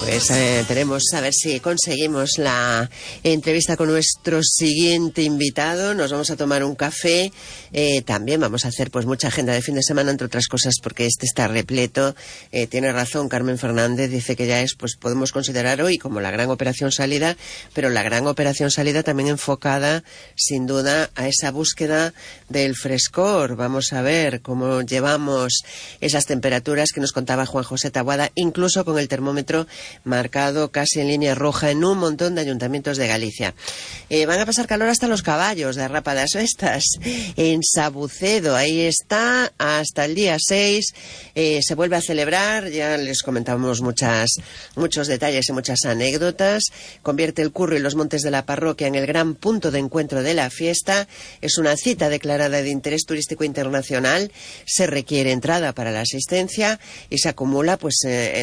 Pues tenemos a ver si conseguimos la entrevista con nuestro siguiente invitado. Nos vamos a tomar un café. También vamos a hacer pues mucha agenda de fin de semana, entre otras cosas, porque este está repleto. Tiene razón Carmen Fernández, dice que ya es, pues podemos considerar hoy como la gran operación salida, pero la gran operación salida también enfocada, sin duda, a esa búsqueda del frescor. Vamos a ver cómo llevamos esas temperaturas que nos contaba Juan José Taboada, incluso con el termómetro marcado casi en línea roja en un montón de ayuntamientos de Galicia. Van a pasar calor hasta los caballos de Rápadas Vestas en Sabucedo. Ahí está hasta el día 6. Se vuelve a celebrar. Ya les comentamos muchos detalles y muchas anécdotas. Convierte el Curro y los montes de la parroquia en el gran punto de encuentro de la fiesta. Es una cita declarada de interés turístico internacional. Se requiere entrada para la asistencia y se acumula, pues,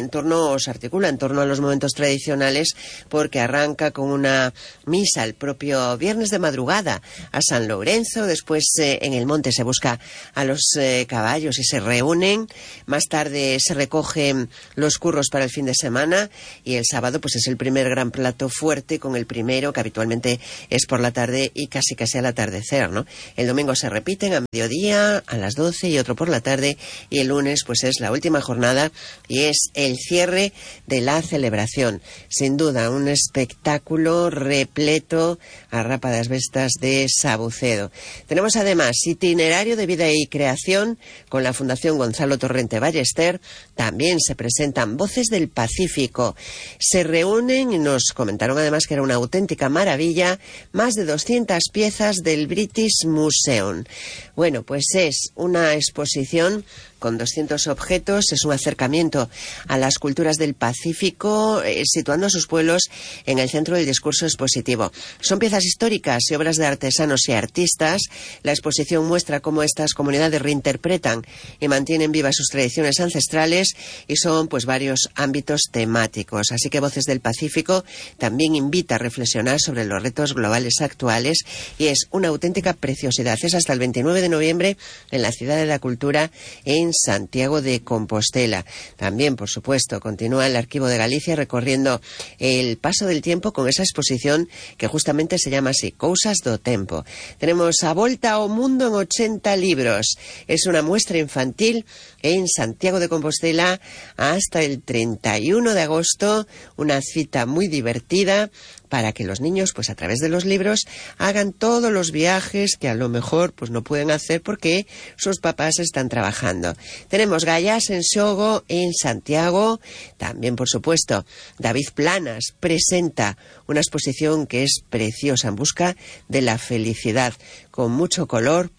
se articula en torno a los momentos tradicionales, porque arranca con una misa el propio viernes de madrugada a San Lorenzo. Después en el monte se busca a los caballos y se reúnen. Más tarde se recogen los curros para el fin de semana y el sábado pues es el primer gran plato fuerte, con el primero que habitualmente es por la tarde y casi al atardecer, ¿no? El domingo se repiten a mediodía, a las 12 y otro por la tarde, y el lunes pues es la última jornada y es el cierre de la celebración. Sin duda, un espectáculo repleto a Rápadas Vestas de Sabucedo. Tenemos además itinerario de vida y creación con la Fundación Gonzalo Torrente Ballester. También se presentan Voces del Pacífico. Se reúnen y nos comentaron además que era una auténtica maravilla, más de 200 piezas del British Museum. Bueno, pues es una exposición con 200 objetos, es un acercamiento a las culturas del Pacífico, situando a sus pueblos en el centro del discurso expositivo. Son piezas históricas y obras de artesanos y artistas. La exposición muestra cómo estas comunidades reinterpretan y mantienen vivas sus tradiciones ancestrales, y son pues varios ámbitos temáticos. Así que Voces del Pacífico también invita a reflexionar sobre los retos globales actuales y es una auténtica preciosidad. Es hasta el 29 de noviembre en la Ciudad de la Cultura en Santiago de Compostela. También, por supuesto, continúa el Arquivo de Galicia recorriendo el paso del tiempo con esa exposición que justamente se llama así, Cousas do Tempo. Tenemos A Volta ao Mundo en 80 libros. Es una muestra infantil en Santiago de Compostela hasta el 31 de agosto, una cita muy divertida para que los niños, pues a través de los libros, hagan todos los viajes que a lo mejor pues no pueden hacer porque sus papás están trabajando. Tenemos Gaiás en Xogo en Santiago. También, por supuesto, David Planas presenta una exposición que es preciosa, En busca de la felicidad, con mucho color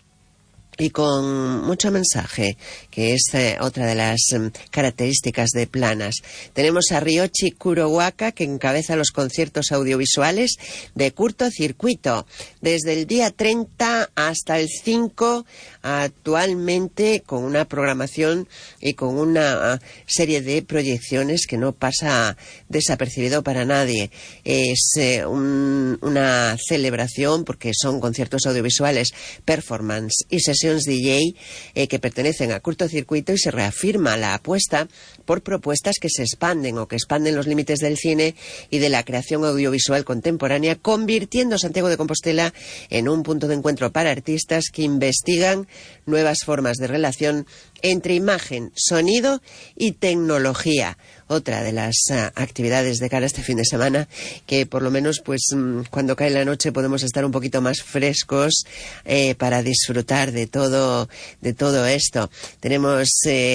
y con mucho mensaje, que es otra de las características de Planas. Tenemos a Ryochi Kurowaka, que encabeza los conciertos audiovisuales de Curtocircuito, desde el día 30 hasta el 5, actualmente con una programación y con una serie de proyecciones que no pasa desapercibido para nadie. Es una celebración porque son conciertos audiovisuales, performance y sesiones DJ que pertenecen a Curtocircuito, y se reafirma la apuesta por propuestas que se expanden o que expanden los límites del cine y de la creación audiovisual contemporánea, convirtiendo Santiago de Compostela en un punto de encuentro para artistas que investigan nuevas formas de relación entre imagen, sonido y tecnología. Otra de las actividades de cara a este fin de semana, que por lo menos pues cuando cae la noche podemos estar un poquito más frescos para disfrutar de todo esto. Tenemos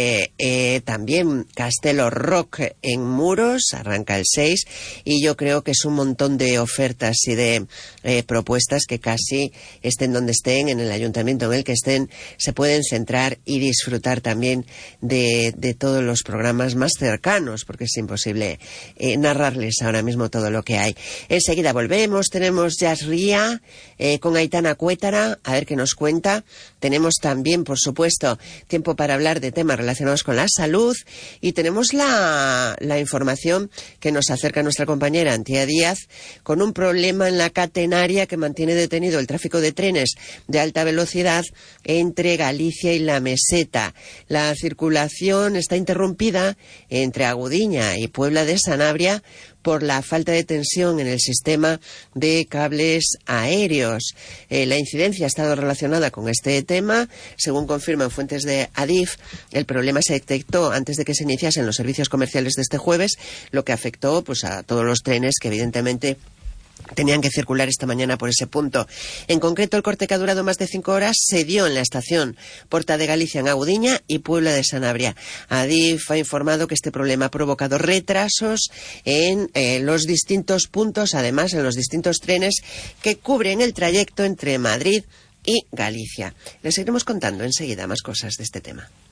también Castelo Rock en Muros, arranca el 6, y yo creo que es un montón de ofertas y de propuestas que casi estén donde estén, en el ayuntamiento en el que estén, se pueden centrar y disfrutar también de todos los programas más cercanos, porque es imposible narrarles ahora mismo todo lo que hay. Enseguida volvemos, tenemos Jazz Ría con Aitana Cuétara, a ver qué nos cuenta. Tenemos también, por supuesto, tiempo para hablar de temas relacionados con la salud, y tenemos la información que nos acerca nuestra compañera Antía Díaz, con un problema en la catenaria que mantiene detenido el tráfico de trenes de alta velocidad entre Galicia y la Meseta. La circulación está interrumpida entre Agudín Gudiña y Puebla de Sanabria por la falta de tensión en el sistema de cables aéreos. La incidencia ha estado relacionada con este tema. Según confirman fuentes de Adif, el problema se detectó antes de que se iniciasen los servicios comerciales de este jueves, lo que afectó pues a todos los trenes que evidentemente tenían que circular esta mañana por ese punto. En concreto, el corte que ha durado más de 5 horas se dio en la estación Porta de Galicia en Gudiña y Puebla de Sanabria. Adif ha informado que este problema ha provocado retrasos en los distintos puntos, además en los distintos trenes que cubren el trayecto entre Madrid y Galicia. Les seguiremos contando enseguida más cosas de este tema.